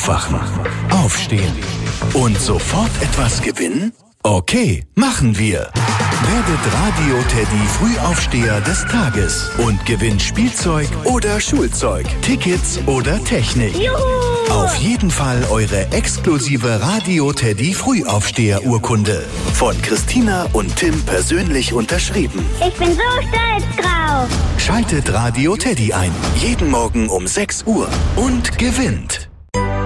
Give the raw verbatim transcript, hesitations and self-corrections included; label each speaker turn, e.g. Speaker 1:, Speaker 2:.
Speaker 1: Aufwachen, aufstehen und sofort etwas gewinnen? Okay, machen wir. Werdet Radio-Teddy Frühaufsteher des Tages und gewinnt Spielzeug oder Schulzeug, Tickets oder Technik.
Speaker 2: Juhu!
Speaker 1: Auf jeden Fall eure exklusive Radio-Teddy Frühaufsteher-Urkunde. Von Christina und Tim persönlich unterschrieben.
Speaker 2: Ich bin so stolz drauf.
Speaker 1: Schaltet Radio-Teddy ein. Jeden Morgen um sechs Uhr und gewinnt.